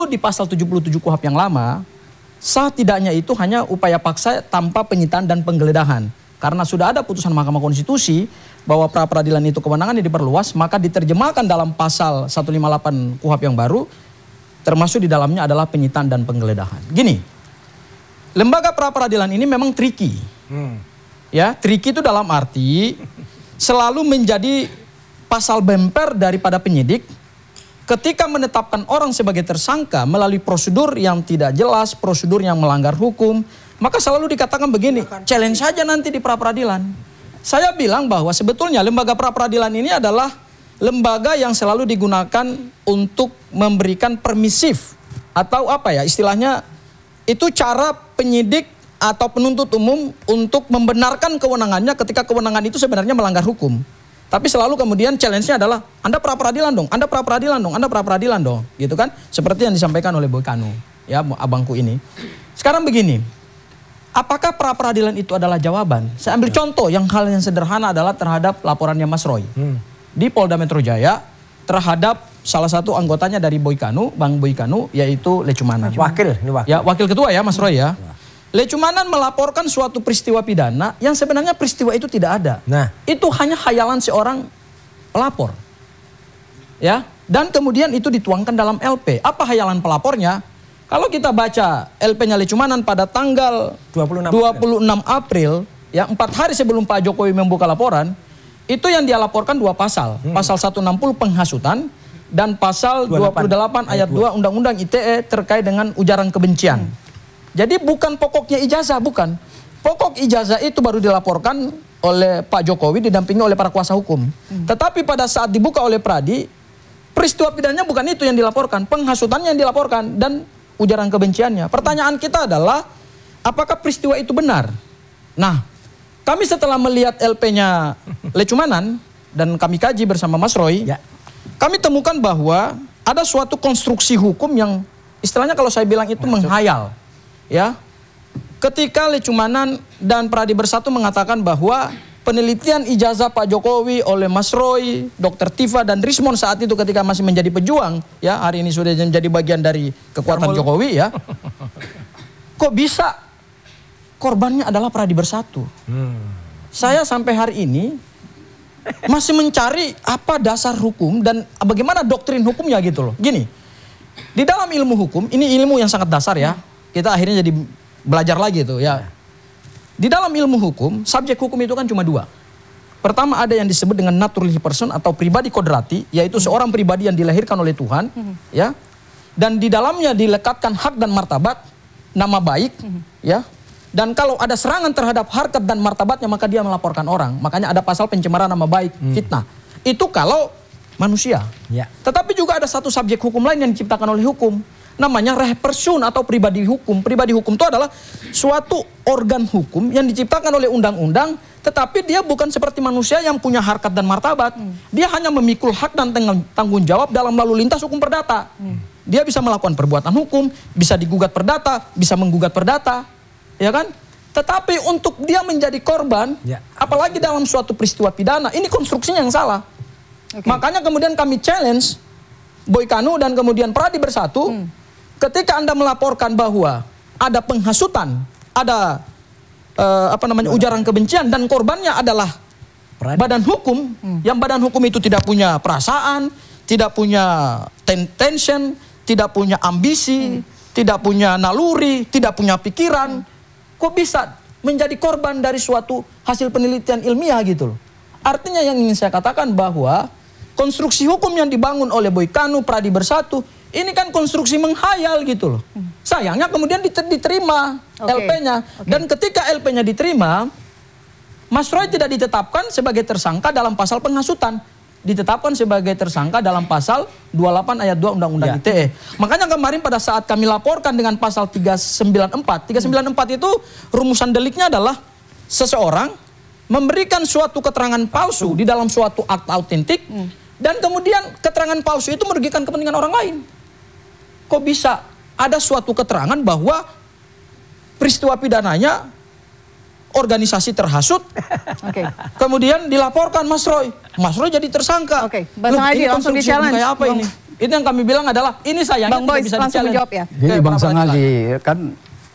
di pasal 77 KUHP yang lama, sah tidaknya itu hanya upaya paksa tanpa penyitaan dan penggeledahan. Karena sudah ada putusan Mahkamah Konstitusi bahwa pra peradilan itu kewenangannya diperluas, maka diterjemahkan dalam pasal 158 KUHP yang baru, termasuk di dalamnya adalah penyitaan dan penggeledahan. Gini, lembaga pra peradilan ini memang tricky. Ya, tricky itu dalam arti selalu menjadi pasal bemper daripada penyidik ketika menetapkan orang sebagai tersangka melalui prosedur yang tidak jelas, prosedur yang melanggar hukum, maka selalu dikatakan begini, challenge saja nanti di pra peradilan. Saya bilang bahwa sebetulnya lembaga pra peradilan ini adalah lembaga yang selalu digunakan untuk memberikan permisif atau apa ya istilahnya, itu cara penyidik atau penuntut umum untuk membenarkan kewenangannya ketika kewenangan itu sebenarnya melanggar hukum. Tapi selalu kemudian challenge-nya adalah Anda pra peradilan dong, Anda pra peradilan dong, Anda pra peradilan dong, gitu kan? Seperti yang disampaikan oleh Boy Kanu, ya abangku ini. Sekarang begini, apakah pra peradilan itu adalah jawaban? Saya ambil contoh yang hal yang sederhana adalah terhadap laporannya Mas Roy di Polda Metro Jaya terhadap salah satu anggotanya dari Boy Kanu, Bang Boy Kanu, yaitu Lecumanan. Wakil. Ya, wakil ketua ya Mas Roy ya. Lecumanan melaporkan suatu peristiwa pidana yang sebenarnya peristiwa itu tidak ada. Nah, itu hanya khayalan seorang pelapor. Ya, dan kemudian itu dituangkan dalam LP. Apa khayalan pelapornya? Kalau kita baca LP-nya Lecumanan pada tanggal 26 April, ya 4 hari sebelum Pak Jokowi membuka laporan, itu yang dia laporkan 2 pasal. Pasal 160 penghasutan dan pasal 28 ayat 2 Undang-Undang ITE terkait dengan ujaran kebencian. Jadi bukan pokoknya ijazah, bukan. Pokok ijazah itu baru dilaporkan oleh Pak Jokowi didampingi oleh para kuasa hukum. Tetapi pada saat dibuka oleh Pradi, peristiwa pidananya bukan itu yang dilaporkan, penghasutannya yang dilaporkan dan ujaran kebenciannya. Pertanyaan kita adalah, apakah peristiwa itu benar? Nah, kami setelah melihat LP-nya Lecumanan dan kami kaji bersama Mas Roy, kami temukan bahwa ada suatu konstruksi hukum yang istilahnya kalau saya bilang itu menghayal. Ya, ketika Lecumanan dan Pradi Bersatu mengatakan bahwa penelitian ijazah Pak Jokowi oleh Mas Roy, Dr. Tifa dan Rismon saat itu ketika masih menjadi pejuang, ya hari ini sudah menjadi bagian dari kekuatan Jokowi ya. Kok bisa korbannya adalah Pradi Bersatu? Saya sampai hari ini masih mencari apa dasar hukum dan bagaimana doktrin hukumnya gitu loh. Gini, di dalam ilmu hukum, ini ilmu yang sangat dasar ya. Kita akhirnya jadi belajar lagi tuh ya. Di dalam ilmu hukum, subjek hukum itu kan cuma 2. Pertama ada yang disebut dengan naturally person atau pribadi kodrati, yaitu seorang pribadi yang dilahirkan oleh Tuhan, ya. Dan di dalamnya dilekatkan hak dan martabat, nama baik, ya. Dan kalau ada serangan terhadap harkat dan martabatnya maka dia melaporkan orang. Makanya ada pasal pencemaran nama baik, fitnah. Itu kalau manusia. Ya. Tetapi juga ada satu subjek hukum lain yang diciptakan oleh hukum. Namanya reh person atau pribadi hukum. Pribadi hukum itu adalah suatu organ hukum yang diciptakan oleh undang-undang, tetapi dia bukan seperti manusia yang punya harkat dan martabat. Dia hanya memikul hak dan tanggung jawab dalam lalu lintas hukum perdata. Dia bisa melakukan perbuatan hukum, bisa digugat perdata, bisa menggugat perdata, ya kan? Tetapi untuk dia menjadi korban, apalagi dalam suatu peristiwa pidana, ini konstruksinya yang salah. Makanya kemudian kami challenge Boy Kanu dan kemudian Pradi Bersatu. Ketika Anda melaporkan bahwa ada penghasutan, ada ujaran kebencian dan korbannya adalah badan hukum, yang badan hukum itu tidak punya perasaan, tidak punya tension, tidak punya ambisi, tidak punya naluri, tidak punya pikiran, kok bisa menjadi korban dari suatu hasil penelitian ilmiah gitu loh. Artinya yang ingin saya katakan bahwa konstruksi hukum yang dibangun oleh Boy Kanu, Pradi Bersatu, ini kan konstruksi menghayal gitu loh. Sayangnya kemudian diterima LP-nya. Dan ketika LP-nya diterima, Mas Roy tidak ditetapkan sebagai tersangka dalam pasal penghasutan. Ditetapkan sebagai tersangka dalam pasal 28 ayat 2 Undang-Undang ITE. Makanya kemarin pada saat kami laporkan dengan pasal 394. 394 itu rumusan deliknya adalah seseorang memberikan suatu keterangan palsu di dalam suatu akta autentik. Dan kemudian keterangan palsu itu merugikan kepentingan orang lain. Kok bisa ada suatu keterangan bahwa peristiwa pidananya organisasi terhasut, kemudian dilaporkan Mas Roy jadi tersangka. Bang Haji langsung di-challenge. Kayak apa ini? Itu yang kami bilang adalah ini sayangnya Bang Boy bisa langsung menjawab ya. Gini Bang Sangali, kan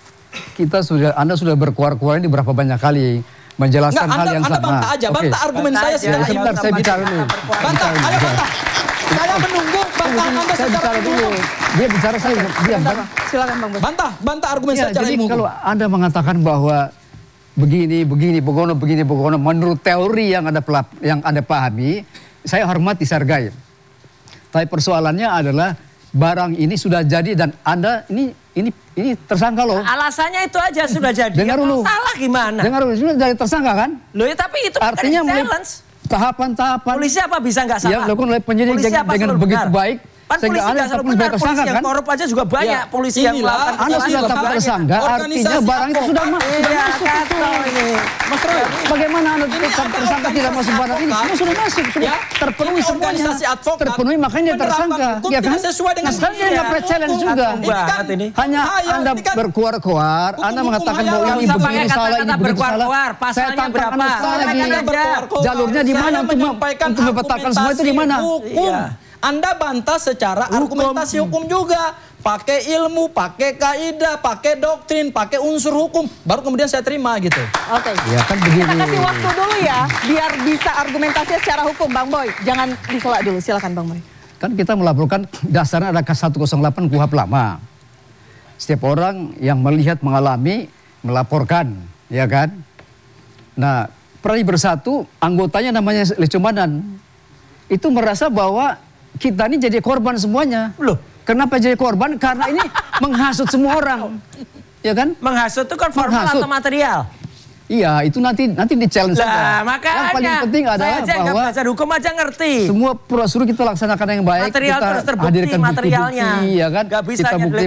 Anda sudah berkuar-kuar ini berapa banyak kali menjelaskan hal yang sama. Anda bantah aja, bantah argumen saya secara sebentar, saya bicara dulu. Bantah, ayo bantah. Saya menunggu bantahan Anda secara dulu. Dia bicara, saya diam. Silakan Bang Boy. Bantah argumen saya secara jadi ilmu. kalau Anda mengatakan bahwa begini, begono, menurut teori yang Anda pahami, saya hormati, saya hargai. Tapi persoalannya adalah barang ini sudah jadi dan Anda ini tersangka loh. Alasannya itu aja sudah jadi. Dengar dulu. Salah gimana? Dengar dulu, sudah jadi tersangka kan? Loh ya, tapi itu artinya challenge. Tahapan-tahapan. Polisi apa bisa nggak salah? Yang dilakukan oleh penyidik dengan begitu baik. Kan sehingga polisi Anda nggak selalu sebagai benar, tersangka polisi yang kan? korup aja juga banyak. Polisi yang melakukan Anda sudah tetap tersangka, artinya barang itu sudah masuk ini. Mas Roy, bagaimana Anda tetap tersangka tidak masuk barang ini? Semua sudah masuk, sudah terpenuhi semuanya. Terpenuhi makanya dia tersangka. Ya kan? Sesuai dengan sekarang dia nggak challenge juga. Hanya Anda berkuar-kuar, Anda mengatakan bahwa ini begini salah, ini begitu salah. Saya tantang Anda sekali lagi. Jalurnya di mana untuk memetakan semua itu di mana? Anda bantah secara argumentasi hukum juga. Pakai ilmu, pakai kaidah, pakai doktrin, pakai unsur hukum. Baru kemudian saya terima gitu. Oke. Ya kan begini. Kita kasih waktu dulu ya. Biar bisa argumentasinya secara hukum. Bang Boy, jangan diselak dulu. Silakan Bang Boy. Kan kita melaporkan dasarnya ada 108 KUHP lama. Setiap orang yang melihat, mengalami, melaporkan. Ya kan? Nah, Pradi Bersatu, anggotanya namanya Lecumanan. Itu merasa bahwa kita ini jadi korban semuanya. Loh, kenapa jadi korban? Karena ini menghasut semua orang. Ya kan? Menghasut itu kan formal atau material? Iya, itu nanti di challenge saja. Makanya yang paling penting adalah bahwa belajar hukum aja ngerti. Semua prosedur kita laksanakan yang baik. Material kita terus terbukti hadirkan materialnya. bukti, ya kan? Gak bisa kita bukti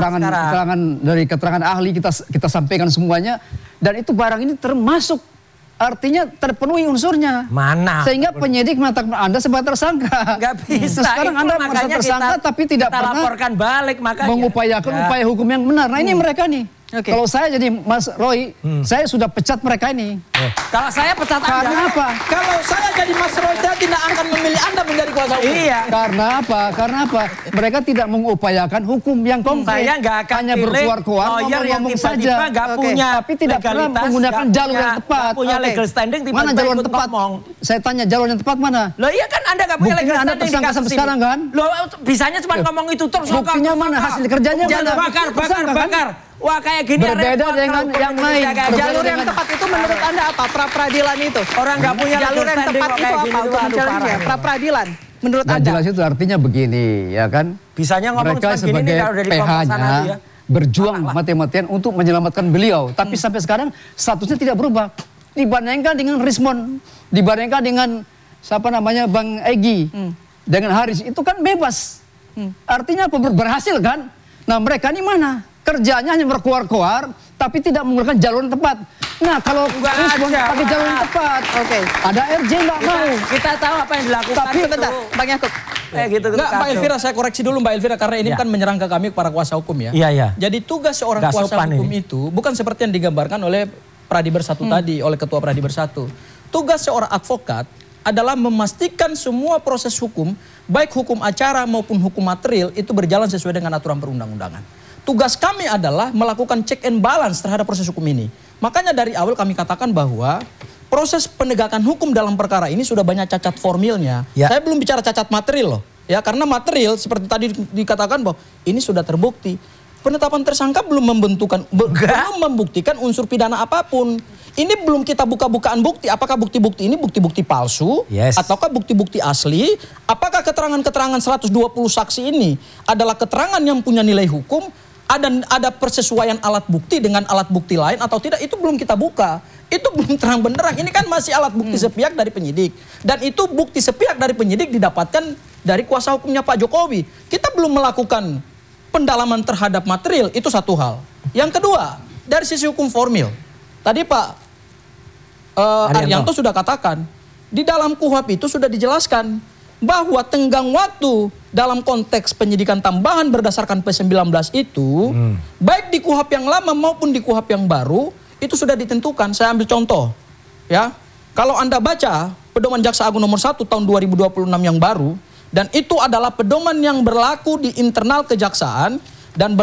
keterangan ahli kita sampaikan semuanya. Dan itu barang ini termasuk. Artinya terpenuhi unsurnya. Mana? Sehingga penyidik mengatakan Anda sebagai tersangka. Gak bisa. Nah, sekarang Anda merasa tersangka tapi tidak pernah laporkan balik makanya. Mengupayakan upaya hukum yang benar. Nah ini mereka nih. Okay. Kalau saya jadi Mas Roy, saya sudah pecat mereka ini. Kalau saya pecat Anda. Karena apa? Kalau saya jadi Mas Roy, saya tidak akan memilih Anda menjadi kuasa hukum. Iya. Karena apa? Mereka tidak mengupayakan hukum yang konkret. Saya nggak akan hanya berkuar-kuar ngomong saja. Nggak punya. Tapi tidak pernah menggunakan jalur yang tepat. Punya legal standing. Mana jalur yang tepat? Saya tanya jalur yang tepat mana? Loh iya kan Anda nggak punya legal standing. Anda tersangka sampai sekarang kan? Loh bisanya cuma ngomong itu terus. Buktinya mana? Hasil kerjanya mana? Bakar. Wah kayak gini berbeda dengan yang lain. Jalur yang tepat itu menurut Anda apa? Pra-peradilan itu? Orang nggak punya jalur yang tepat itu apa? Untuk challenge-nya pra-peradilan menurut Anda? Jelas itu artinya begini ya kan. Bisanya ngomong mereka sebagai PH-nya berjuang mati-matian untuk menyelamatkan beliau. Tapi sampai sekarang statusnya tidak berubah. Dibandingkan dengan Rismon, dibandingkan dengan siapa namanya Bang Egy, dengan Haris itu kan bebas. Artinya apa? Berhasil kan? Nah mereka ini mana? Kerjanya hanya berkuar-kuar, tapi tidak menggunakan jalur yang tepat. Nah kalau Rismon pakai jalur yang tepat, ada RJ nggak mau. Kita tahu apa yang dilakukan. Tapi bentar, Bang Yakub. Gitu, Mbak Elvira, saya koreksi dulu Mbak Elvira, karena ini kan menyerang ke kami para kuasa hukum ya. Iya. Jadi tugas seorang kuasa hukum itu bukan seperti yang digambarkan oleh Pradi Bersatu tadi, oleh Ketua Pradi Bersatu. Tugas seorang advokat adalah memastikan semua proses hukum, baik hukum acara maupun hukum material itu berjalan sesuai dengan aturan perundang-undangan. Tugas kami adalah melakukan check and balance terhadap proses hukum ini. Makanya dari awal kami katakan bahwa proses penegakan hukum dalam perkara ini sudah banyak cacat formilnya. Ya. Saya belum bicara cacat material loh. Ya, karena material seperti tadi dikatakan bahwa ini sudah terbukti. Penetapan tersangka belum membuktikan unsur pidana apapun. Ini belum kita buka-bukaan bukti. Apakah bukti-bukti ini bukti-bukti palsu? Ataukah bukti-bukti asli? Apakah keterangan-keterangan 120 saksi ini adalah keterangan yang punya nilai hukum? Ada persesuaian alat bukti dengan alat bukti lain atau tidak? Itu belum kita buka. Itu belum terang benderang. Ini kan masih alat bukti sepihak dari penyidik. Dan itu bukti sepihak dari penyidik didapatkan dari kuasa hukumnya Pak Jokowi. Kita belum melakukan pendalaman terhadap material, itu satu hal. Yang kedua, dari sisi hukum formil. Tadi Pak Arianto sudah katakan, di dalam KUHP itu sudah dijelaskan bahwa tenggang waktu dalam konteks penyidikan tambahan berdasarkan P19 itu, baik di KUHP yang lama maupun di KUHP yang baru, itu sudah ditentukan. Saya ambil contoh. Ya, kalau Anda baca Pedoman Jaksa Agung nomor 1 tahun 2026 yang baru, Dan itu adalah pedoman yang berlaku di internal kejaksaan dan